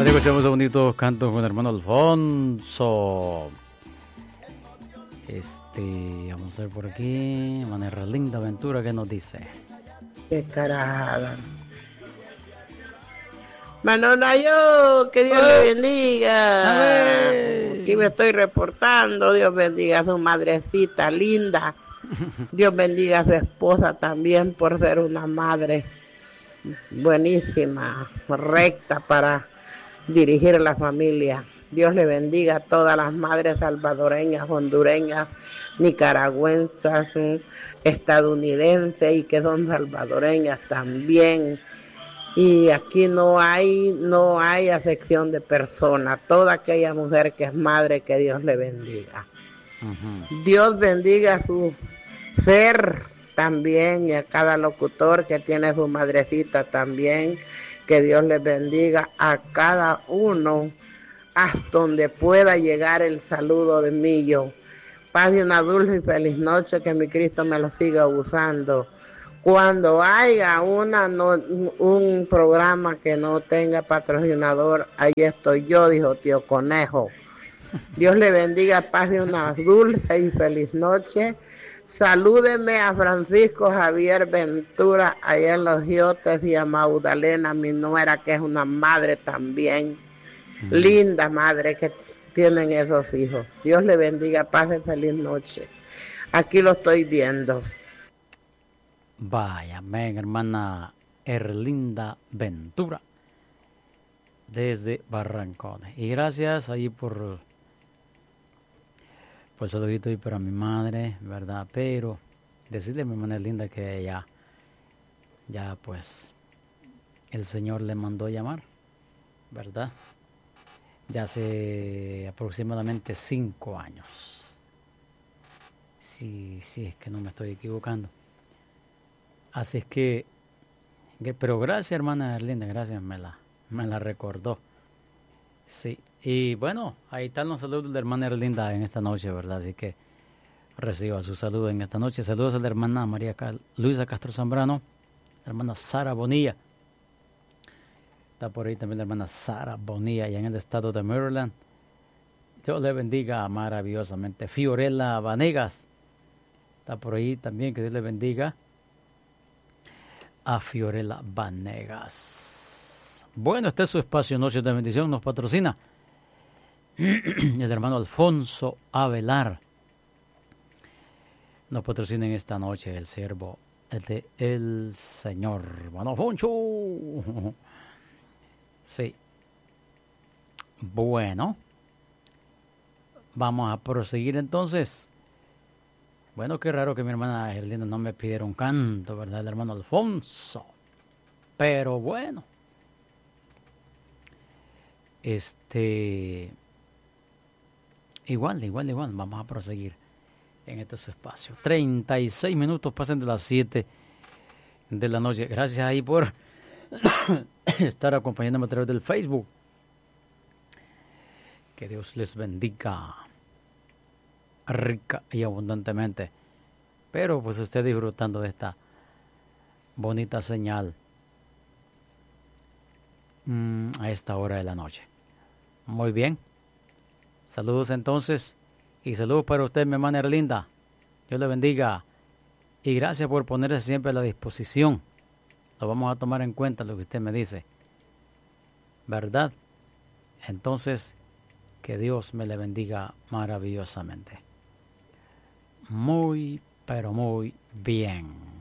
Ahora escuchamos un bonito canto con el hermano Alfonso. Vamos a ver por aquí. Manera linda aventura, ¿qué nos dice? Qué carajada. Manonayo, que Dios le bendiga. Aquí me estoy reportando. Dios bendiga a su madrecita linda. Dios bendiga a su esposa también por ser una madre buenísima, recta para dirigir la familia. Dios le bendiga a todas las madres salvadoreñas, hondureñas, nicaragüenses, estadounidenses y que son salvadoreñas también. Y aquí no hay acepción de persona. Toda aquella mujer que es madre, que Dios le bendiga. Dios bendiga a su ser también y a cada locutor que tiene su madrecita también. Que Dios les bendiga a cada uno hasta donde pueda llegar el saludo de Millo. Paz y una dulce y feliz noche, que mi Cristo me lo siga usando. Cuando haya un programa que no tenga patrocinador, ahí estoy yo, dijo tío Conejo. Dios le bendiga, paz y una dulce y feliz noche. Salúdeme a Francisco Javier Ventura, allá en Los Giotes, y a Magdalena, mi nuera, que es una madre también. Linda madre que tienen esos hijos. Dios le bendiga, paz y feliz noche. Aquí lo estoy viendo. Vaya, amén, hermana Erlinda Ventura, desde Barrancones. Y gracias ahí por el saludito y para mi madre, ¿verdad? Pero decirle a mi hermana Erlinda que ya pues el Señor le mandó llamar, ¿verdad? Ya hace aproximadamente 5 años. Sí, es que no me estoy equivocando. Así es que pero gracias, hermana Erlinda, gracias, me la recordó. Sí, y bueno, ahí están los saludos de la hermana Erlinda en esta noche, ¿verdad? Así que reciba su saludo en esta noche. Saludos a la hermana María Luisa Castro Zambrano, la hermana Sara Bonilla. Está por ahí también la hermana Sara Bonilla, allá en el estado de Maryland. Dios le bendiga maravillosamente. Fiorella Vanegas está por ahí también, que Dios le bendiga a Fiorella Vanegas. Bueno, este es su espacio Noches de Bendición, nos patrocina el hermano Alfonso Avelar. Nos patrocina en esta noche el siervo el Señor, hermano Alfonso. Sí. Bueno, vamos a proseguir entonces. Bueno, qué raro que mi hermana Erlinda no me pidiera un canto, ¿verdad? El hermano Alfonso. Pero bueno. Igual. Vamos a proseguir en este espacio. 36 minutos pasan de las 7 de la noche. Gracias ahí por estar acompañándome a través del Facebook. Que Dios les bendiga rica y abundantemente. Pero pues usted disfrutando de esta bonita señal a esta hora de la noche. Muy bien. Saludos entonces. Y saludos para usted, mi hermana Erlinda. Dios le bendiga. Y gracias por ponerse siempre a la disposición. Lo vamos a tomar en cuenta lo que usted me dice. ¿Verdad? Entonces, que Dios me le bendiga maravillosamente. Muy, pero muy bien.